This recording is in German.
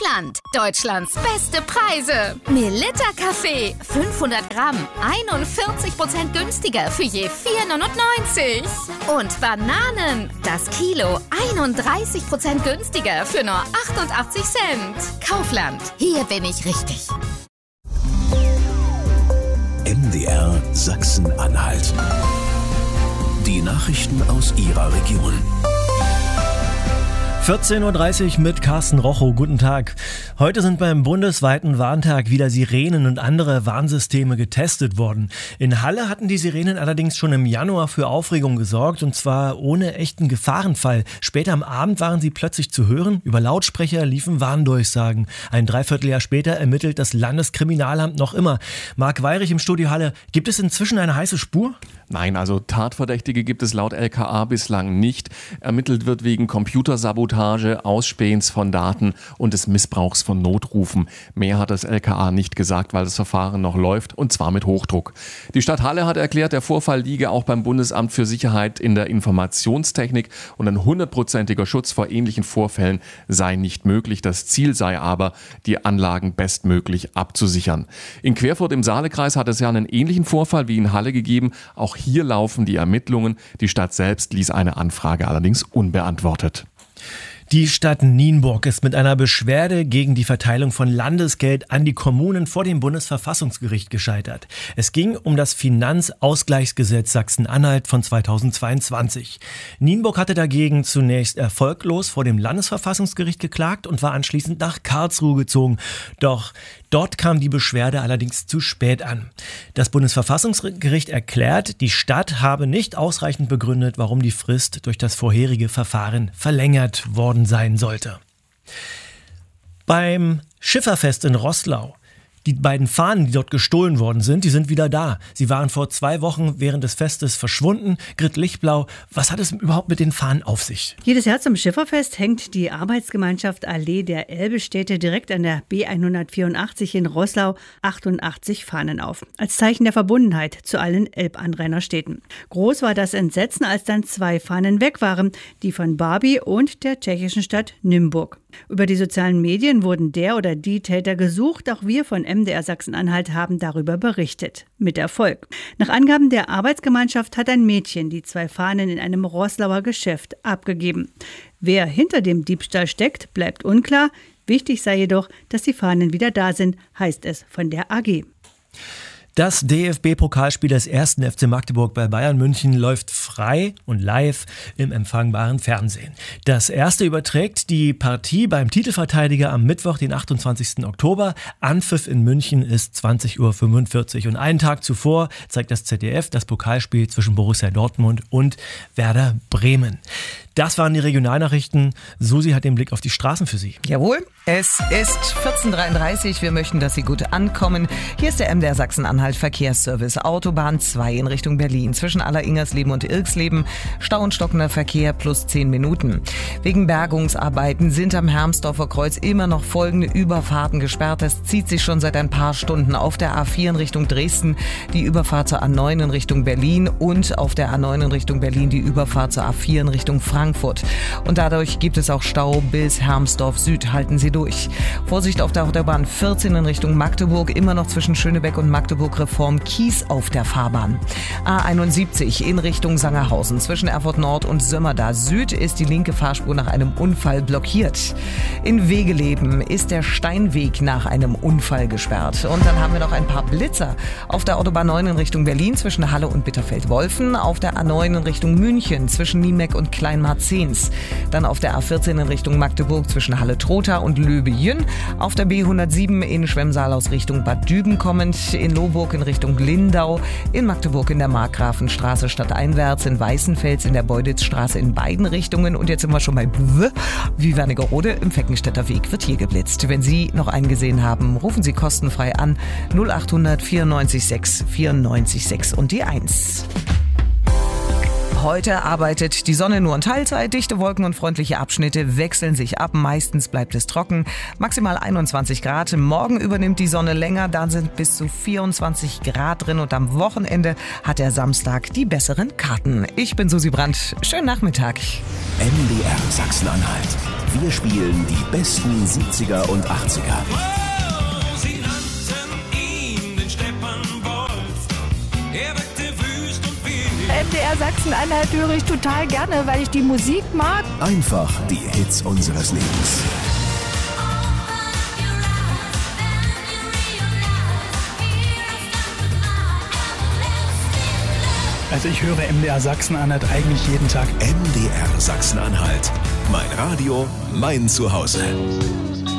Kaufland. Deutschlands beste Preise. Melitta Kaffee, 500 Gramm, 41% günstiger für je 4,99. Und Bananen, das Kilo, 31% günstiger für nur 88 Cent. Kaufland, hier bin ich richtig. MDR Sachsen-Anhalt. Die Nachrichten aus Ihrer Region. 14.30 Uhr mit Carsten Rochow. Guten Tag. Heute sind beim bundesweiten Warntag wieder Sirenen und andere Warnsysteme getestet worden. In Halle hatten die Sirenen allerdings schon im Januar für Aufregung gesorgt, und zwar ohne echten Gefahrenfall. Später am Abend waren sie plötzlich zu hören. Über Lautsprecher liefen Warndurchsagen. Ein Dreivierteljahr später ermittelt das Landeskriminalamt noch immer. Marc Weyrich im Studio Halle. Gibt es inzwischen eine heiße Spur? Nein, also Tatverdächtige gibt es laut LKA bislang nicht. Ermittelt wird wegen Computersabotage, Ausspähens von Daten und des Missbrauchs von Notrufen. Mehr hat das LKA nicht gesagt, weil das Verfahren noch läuft, und zwar mit Hochdruck. Die Stadt Halle hat erklärt, der Vorfall liege auch beim Bundesamt für Sicherheit in der Informationstechnik und ein 100%iger Schutz vor ähnlichen Vorfällen sei nicht möglich. Das Ziel sei aber, die Anlagen bestmöglich abzusichern. In Querfurt im Saalekreis hat es ja einen ähnlichen Vorfall wie in Halle gegeben. Auch hier laufen die Ermittlungen. Die Stadt selbst ließ eine Anfrage allerdings unbeantwortet. Die Stadt Nienburg ist mit einer Beschwerde gegen die Verteilung von Landesgeld an die Kommunen vor dem Bundesverfassungsgericht gescheitert. Es ging um das Finanzausgleichsgesetz Sachsen-Anhalt von 2022. Nienburg hatte dagegen zunächst erfolglos vor dem Landesverfassungsgericht geklagt und war anschließend nach Karlsruhe gezogen. Doch dort kam die Beschwerde allerdings zu spät an. Das Bundesverfassungsgericht erklärt, die Stadt habe nicht ausreichend begründet, warum die Frist durch das vorherige Verfahren verlängert worden sein sollte. Beim Schifferfest in Roßlau. Die beiden Fahnen, die dort gestohlen worden sind, die sind wieder da. Sie waren vor 2 Wochen während des Festes verschwunden. Grit Lichtblau, was hat es überhaupt mit den Fahnen auf sich? Jedes Jahr zum Schifferfest hängt die Arbeitsgemeinschaft Allee der Elbestädte direkt an der B184 in Roßlau 88 Fahnen auf. Als Zeichen der Verbundenheit zu allen Elbanrainerstädten. Groß war das Entsetzen, als dann 2 Fahnen weg waren, die von Barbie und der tschechischen Stadt Nymburk. Über die sozialen Medien wurden der oder die Täter gesucht. Auch wir von MDR Sachsen-Anhalt haben darüber berichtet. Mit Erfolg. Nach Angaben der Arbeitsgemeinschaft hat ein Mädchen die 2 Fahnen in einem Roßlauer Geschäft abgegeben. Wer hinter dem Diebstahl steckt, bleibt unklar. Wichtig sei jedoch, dass die Fahnen wieder da sind, heißt es von der AG. Das DFB-Pokalspiel des 1. FC Magdeburg bei Bayern München läuft frei und live im empfangbaren Fernsehen. Das erste überträgt die Partie beim Titelverteidiger am Mittwoch, den 28. Oktober. Anpfiff in München ist 20.45 Uhr. Und einen Tag zuvor zeigt das ZDF das Pokalspiel zwischen Borussia Dortmund und Werder Bremen. Das waren die Regionalnachrichten. Susi hat den Blick auf die Straßen für Sie. Jawohl, es ist 14.33 Uhr. Wir möchten, dass Sie gut ankommen. Hier ist der MDR Sachsen-Anhalt Verkehrsservice. Autobahn 2 in Richtung Berlin. Zwischen Alleringersleben und Irksleben Stau und stockender Verkehr plus 10 Minuten. Wegen Bergungsarbeiten sind am Hermsdorfer Kreuz immer noch folgende Überfahrten gesperrt. Das zieht sich schon seit ein paar Stunden auf der A4 in Richtung Dresden, die Überfahrt zur A9 in Richtung Berlin und auf der A9 in Richtung Berlin die Überfahrt zur A4 in Richtung Frankfurt. Und dadurch gibt es auch Stau bis Hermsdorf Süd. Halten Sie durch. Vorsicht auf der Autobahn 14 in Richtung Magdeburg, immer noch zwischen Schönebeck und Magdeburg Reform Kies auf der Fahrbahn. A71 in Richtung Sangerhausen. Zwischen Erfurt Nord und Sömmerda Süd ist die linke Fahrspur nach einem Unfall blockiert. In Wegeleben ist der Steinweg nach einem Unfall gesperrt. Und dann haben wir noch ein paar Blitzer auf der Autobahn 9 in Richtung Berlin zwischen Halle und Bitterfeld-Wolfen, auf der A9 in Richtung München zwischen Niemeck und Kleinmarzens, dann auf der A14 in Richtung Magdeburg zwischen Halle-Trotha und Löbe-Jünn, auf der B107 in Schwemmsaal aus Richtung Bad Düben kommend, in Lohburg in Richtung Lindau, in Magdeburg in der Markgrafenstraße stadteinwärts, in Weißenfels in der Beuditzstraße in beiden Richtungen und jetzt sind wir schon bei wie Wernigerode im Feckenstädter Weg wird hier geblitzt. Wenn Sie noch einen gesehen haben, rufen Sie kostenfrei an 0800 94 6 94 6 und die 1. Heute arbeitet die Sonne nur in Teilzeit. Dichte Wolken und freundliche Abschnitte wechseln sich ab. Meistens bleibt es trocken. Maximal 21 Grad. Morgen übernimmt die Sonne länger. Dann sind bis zu 24 Grad drin. Und am Wochenende hat der Samstag die besseren Karten. Ich bin Susi Brandt. Schönen Nachmittag. MDR Sachsen-Anhalt. Wir spielen die besten 70er und 80er. Sie nannten ihn den Steppenwolf. Er wirkte wüst und wild. MDR Sachsen-Anhalt höre ich total gerne, weil ich die Musik mag. Einfach die Hits unseres Lebens. Also ich höre MDR Sachsen-Anhalt eigentlich jeden Tag. MDR Sachsen-Anhalt. Mein Radio, mein Zuhause.